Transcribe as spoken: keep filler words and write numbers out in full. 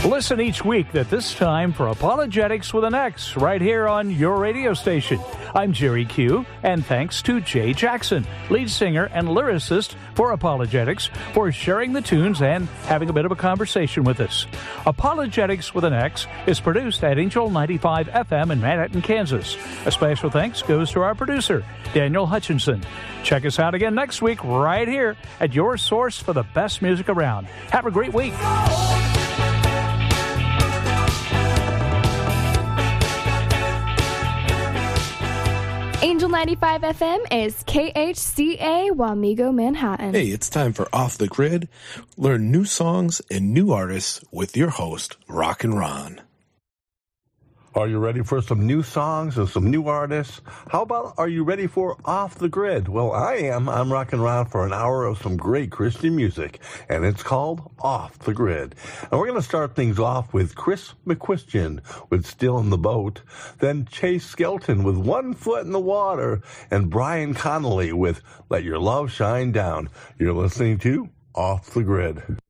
Listen each week at this time for Apologetics with an X right here on your radio station. I'm Jerry Q, and thanks to Jay Jackson, lead singer and lyricist for Apologetics, for sharing the tunes and having a bit of a conversation with us. Apologetics with an X is produced at Angel ninety-five F M in Manhattan, Kansas. A special thanks goes to our producer, Daniel Hutchinson. Check us out again next week right here at your source for the best music around. Have a great week. Angel ninety-five F M is K H C A Wamego, Manhattan. Hey, it's time for Off the Grid. Learn new songs and new artists with your host, Rock and Ron. Are you ready for some new songs and some new artists? How about, are you ready for Off the Grid? Well, I am. I'm rocking around for an hour of some great Christian music, and it's called Off the Grid. And we're going to start things off with Chris McQuistion with Still in the Boat, then Chase Skelton with One Foot in the Water, and Brian Connolly with Let Your Love Shine Down. You're listening to Off the Grid.